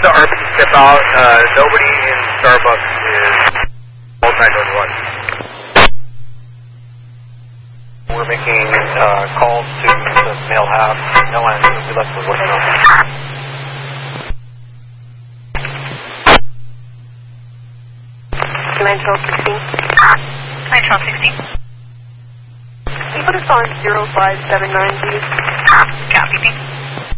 the RP step out. Nobody in Starbucks is 911. We're making calls to the male half. No answer. We left the voicemail. 91216. 91216. Can you put us on 0579, please? Copy, please.